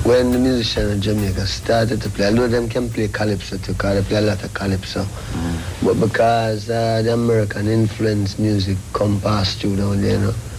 when the musicians in Jamaica started to play, although them can play calypso too, because they play a lot of calypso, but because the American influence music come past through down there, you know,